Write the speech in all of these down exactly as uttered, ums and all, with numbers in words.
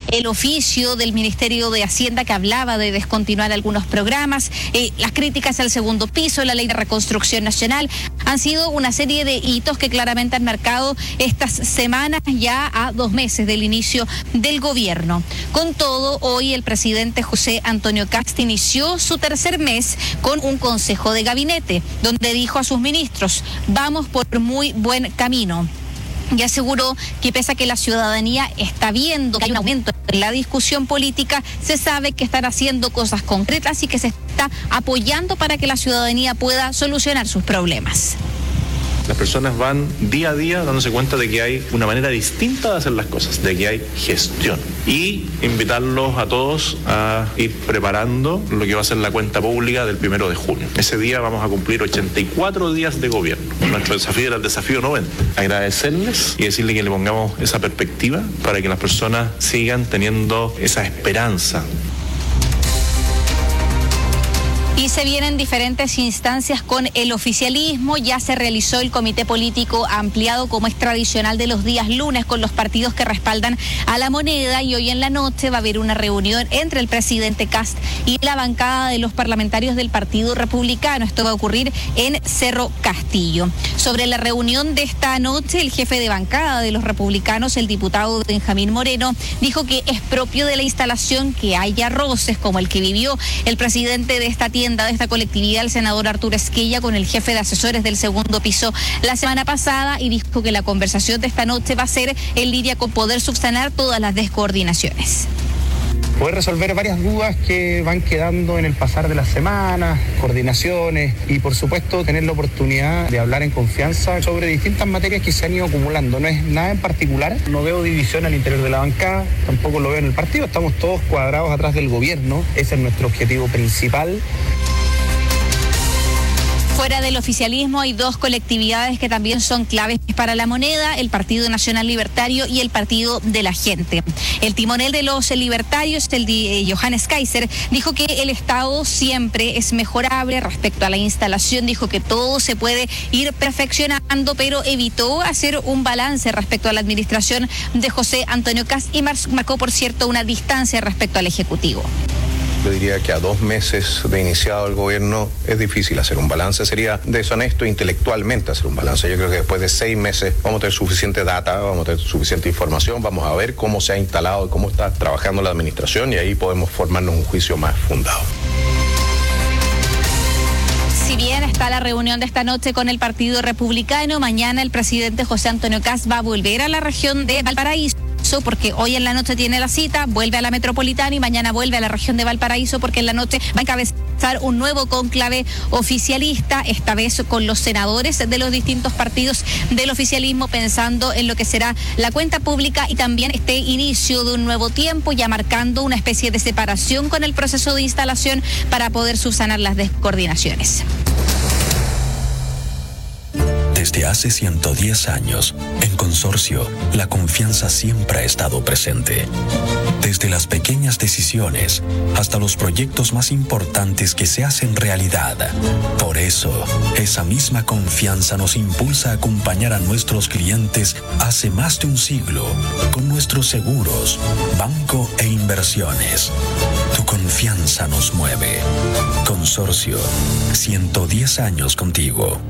el oficio del Ministerio de Hacienda que hablaba de descontinuar algunos programas, eh, las críticas al segundo piso, la ley de reconstrucción nacional, han sido una serie de hitos que claramente han marcado estas semanas ya a dos meses del inicio del gobierno. Con todo, hoy el presidente José Antonio Kast inició su tercer mes con un consejo de gabinete, donde dijo a sus ministros: vamos por muy buen camino. Y aseguró que pese a que la ciudadanía está viendo que hay un aumento en la discusión política, se sabe que están haciendo cosas concretas y que se está apoyando para que la ciudadanía pueda solucionar sus problemas. Las personas van día a día dándose cuenta de que hay una manera distinta de hacer las cosas, de que hay gestión. Y invitarlos a todos a ir preparando lo que va a ser la cuenta pública del primero de junio. Ese día vamos a cumplir ochenta y cuatro días de gobierno. Nuestro desafío era el desafío noventa. Agradecerles y decirles que le pongamos esa perspectiva para que las personas sigan teniendo esa esperanza. Y se vienen diferentes instancias con el oficialismo. Ya se realizó el comité político ampliado, como es tradicional de los días lunes, con los partidos que respaldan a La Moneda, y hoy en la noche va a haber una reunión entre el presidente Kast y la bancada de los parlamentarios del Partido Republicano. Esto va a ocurrir en Cerro Castillo. Sobre la reunión de esta noche, el jefe de bancada de los republicanos, el diputado Benjamín Moreno, dijo que es propio de la instalación que haya roces como el que vivió el presidente de esta tienda, de esta colectividad, el senador Arturo Esquella, con el jefe de asesores del segundo piso la semana pasada, y dijo que la conversación de esta noche va a ser en línea con poder subsanar todas las descoordinaciones. Poder resolver varias dudas que van quedando en el pasar de las semanas, coordinaciones, y por supuesto tener la oportunidad de hablar en confianza sobre distintas materias que se han ido acumulando. No es nada en particular, no veo división al interior de la bancada, tampoco lo veo en el partido, estamos todos cuadrados atrás del gobierno, ese es nuestro objetivo principal. Fuera del oficialismo hay dos colectividades que también son claves para La Moneda: el Partido Nacional Libertario y el Partido de la Gente. El timonel de los libertarios, el de Johannes Kaiser, dijo que el Estado siempre es mejorable. Respecto a la instalación, dijo que todo se puede ir perfeccionando, pero evitó hacer un balance respecto a la administración de José Antonio Kast y marcó, por cierto, una distancia respecto al Ejecutivo. Yo diría que a dos meses de iniciado el gobierno es difícil hacer un balance. Sería deshonesto intelectualmente hacer un balance. Yo creo que después de seis meses vamos a tener suficiente data, vamos a tener suficiente información, vamos a ver cómo se ha instalado y cómo está trabajando la administración, y ahí podemos formarnos un juicio más fundado. Si bien está la reunión de esta noche con el Partido Republicano, mañana el presidente José Antonio Kast va a volver a la región de Valparaíso, porque hoy en la noche tiene la cita, vuelve a la metropolitana y mañana vuelve a la región de Valparaíso, porque en la noche va a encabezar un nuevo cónclave oficialista, esta vez con los senadores de los distintos partidos del oficialismo, pensando en lo que será la cuenta pública y también este inicio de un nuevo tiempo, ya marcando una especie de separación con el proceso de instalación para poder subsanar las descoordinaciones. Desde hace ciento diez años, en Consorcio, la confianza siempre ha estado presente. Desde las pequeñas decisiones hasta los proyectos más importantes que se hacen realidad. Por eso, esa misma confianza nos impulsa a acompañar a nuestros clientes hace más de un siglo con nuestros seguros, banco e inversiones. Tu confianza nos mueve. Consorcio, ciento diez años contigo.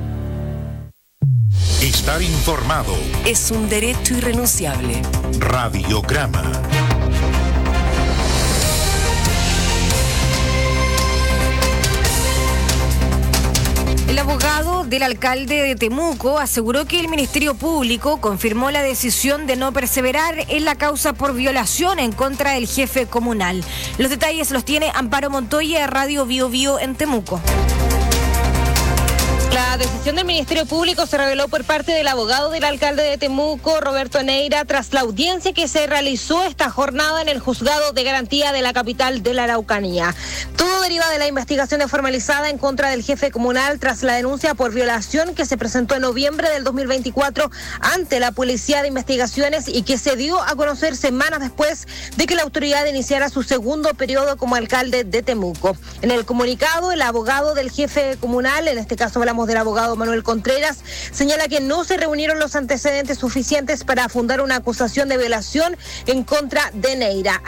Estar informado es un derecho irrenunciable. Radiograma. El abogado del alcalde de Temuco aseguró que el Ministerio Público confirmó la decisión de no perseverar en la causa por violación en contra del jefe comunal. Los detalles los tiene Amparo Montoya, Radio Bio Bio en Temuco. La decisión del Ministerio Público se reveló por parte del abogado del alcalde de Temuco, Roberto Neira, tras la audiencia que se realizó esta jornada en el Juzgado de Garantía de la capital de la Araucanía. Todo deriva de la investigación formalizada en contra del jefe comunal tras la denuncia por violación que se presentó en noviembre del dos mil veinticuatro ante la Policía de Investigaciones y que se dio a conocer semanas después de que la autoridad iniciara su segundo periodo como alcalde de Temuco. En el comunicado, el abogado del jefe comunal, en este caso hablamos del abogado Manuel Contreras, señala que no se reunieron los antecedentes suficientes para fundar una acusación de violación en contra de Neira.